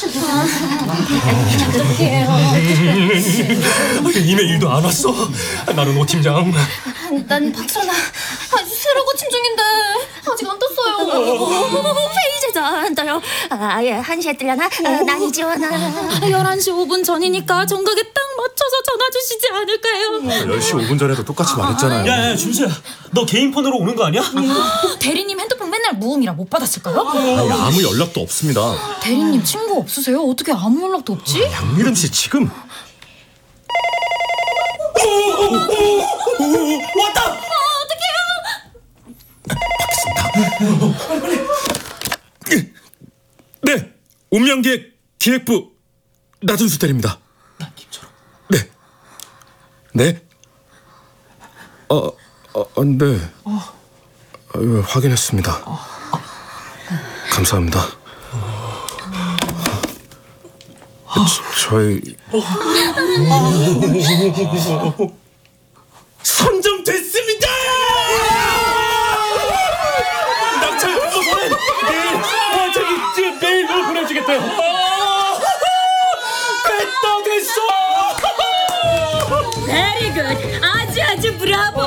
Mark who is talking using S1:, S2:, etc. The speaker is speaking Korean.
S1: 이메일도 안 왔어. 나는 오 팀장.
S2: 난 박선아. 새로 고침 중인데 아직 안 떴어요.
S3: 회의 제자 안 떠요. 예, 1시에 뜨려나? 난 이제 와나.
S2: 11시 5분 전이니까 정각에 딱 맞춰서 전화 주시지 않을까요?
S4: 10시 5분 전에도 똑같이 말했잖아요.
S1: 야, 준수야. 너 개인 폰으로 오는 거 아니야?
S2: 대리님 핸드폰 맨날 무음이라 못 받았을까요?
S4: 아니, 아무 연락도 없습니다.
S2: 대리님 친구 없으세요? 어떻게 아무 연락도 없지?
S4: 양미름 씨 지금
S1: 왔다.
S4: 네, 운명기획 기획부 나준수 대리입니다. 네, 네. 네. 확인했습니다. 감사합니다. 저희
S1: 선정됐습니다. 낙찰 보고서는 내일 메일로 보내주겠대요. 됐다 됐어.
S2: Very good. 아주 브라보.